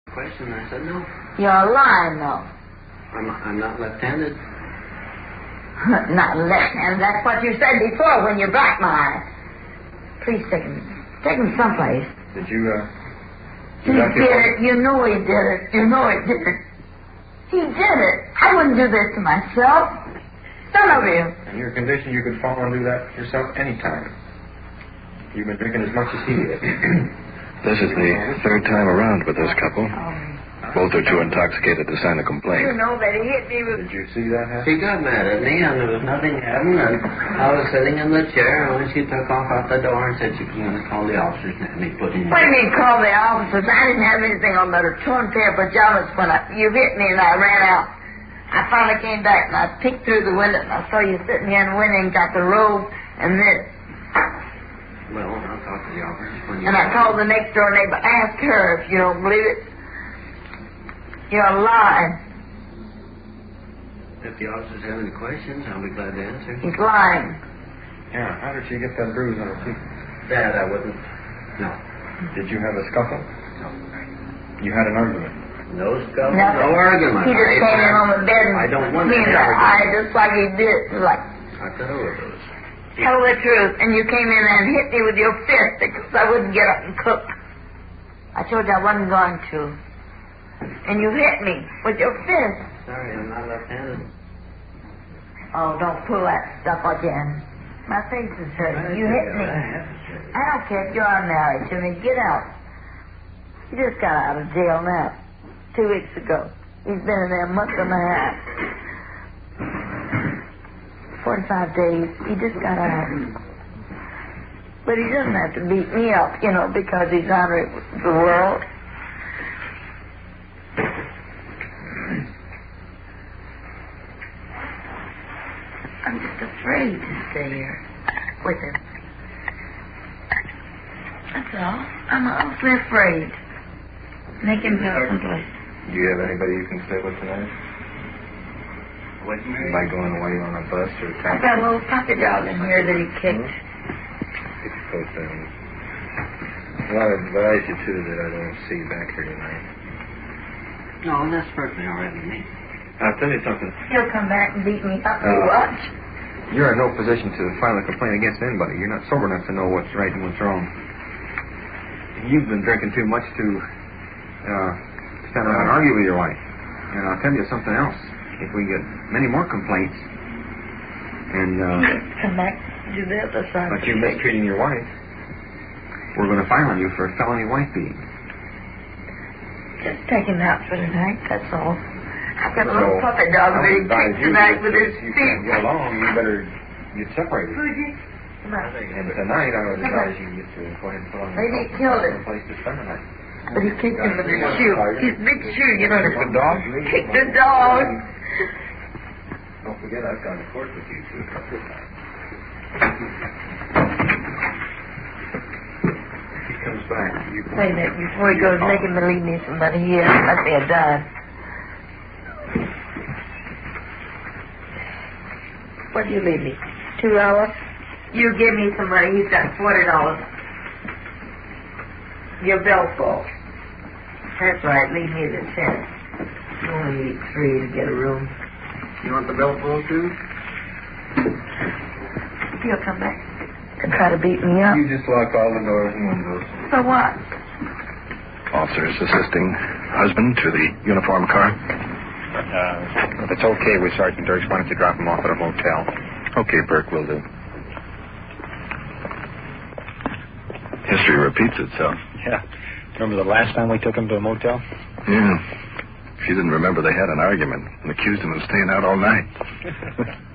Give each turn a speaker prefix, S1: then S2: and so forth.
S1: Question, I said no.
S2: You're lying, though.
S1: I'm not left-handed.
S2: Not left-handed. That's what you said before when you brought mine. Please take him someplace.
S3: Did you,
S2: He did it. You know he did it. You know he did it. He did it. I wouldn't do this to myself. Some of you.
S3: In your condition, you could fall and do that yourself anytime. You've been drinking as much as he did.
S4: This is the third time around with this couple. Both are too intoxicated to sign a complaint.
S2: You know that he hit me with...
S3: Did you see that happen?
S1: She got mad at me, and there was nothing happening, and I was sitting in the chair, and when she took off out the door and said she was going to call the officers and have me put in...
S2: What do you mean call the officers? I didn't have anything on but a torn pair of pajamas when you hit me and I ran out. I finally came back and I peeked through the window and I saw you sitting here in the window and got the robe and this.
S1: Well, I'll talk to the officers when you...
S2: And I called the next door neighbor. Ask her if you don't believe it. You're lying.
S1: If the officers have any questions, I'll be glad to answer.
S2: He's lying.
S3: Yeah, how did she get that bruise on her cheek?
S1: That I wouldn't... No.
S3: Did you have a scuffle?
S1: No.
S3: You had an argument?
S1: No scuffle,
S2: Nothing.
S1: no argument.
S2: He just came in on the bed and
S1: I don't want
S2: me
S1: to
S2: in the eye just like he did. Like,
S1: I got over those.
S2: tell the truth. And you came in and hit me with your fist because I wouldn't get up and cook. I told you I wasn't going to. And you hit me with your fist.
S1: Sorry, I'm not left-handed.
S2: Oh, don't pull that stuff again. My face is hurting. You hit me. I don't care if you are married to me. Get out. He just got out of jail now. 2 weeks ago. He's been in there a month and a half. 45 days. He just got out. But he doesn't have to beat me up, you know, because he's honoring the world. I'm just afraid to stay here with him. That's all. I'm awfully afraid. Make him go someplace.
S3: Do you have anybody you can stay with tonight?
S1: What do you mean?
S3: By going away on a bus or a
S2: I've
S3: taxi?
S2: got a little puppy dog in here that he kicked.
S3: It's close down. Well, I advise you, too, that I don't see you back here tonight.
S1: No, that's perfectly all right with me.
S3: I'll tell you something.
S2: He'll come back and beat me up. You watch.
S3: You're in no position to file a complaint against anybody. You're not sober enough to know what's right and what's wrong. You've been drinking too much to stand around and argue with your wife. And I'll tell you something else. If we get many more complaints and
S2: Come back to the other side.
S3: but you mistreating your wife, we're going to file on you for a felony wife beating.
S2: Just take him out for tonight, that's all. I've got a little
S3: So,
S2: puppy dog
S3: I
S2: that he
S3: would advise
S2: kicked
S3: you
S2: tonight
S3: that
S2: with his
S3: if you
S2: feet.
S3: can't get along, you better get separated.
S2: Fuji, come on.
S3: And tonight, I would advise you to go ahead and put on
S2: Maybe he killed him.
S3: a place to spend the night.
S2: But he kicked him with his shoe. His big shoe, you know.
S3: Kick the dog?
S2: Kick the dog.
S3: Don't forget, I've gone to court with you two a couple of times. He comes back. You
S2: Wait a minute, before he goes, make him believe me somebody here. Must be a dime. What do you leave me? $2? You give me some money. He's got $40. Your bill full. That's right. Leave me the 10. You only need 3 to get a room.
S1: You want the bill full, too?
S2: He'll come back and try to beat me up.
S3: You just lock all the doors and windows.
S2: So what?
S4: Officers assisting husband to the uniform car.
S3: If it's okay with Sergeant Dirks, why don't you drop him off at a motel?
S4: Okay, Burke, will do. History repeats itself.
S5: Yeah. Remember the last time we took him to a motel?
S4: Yeah. She didn't remember they had an argument and accused him of staying out all night.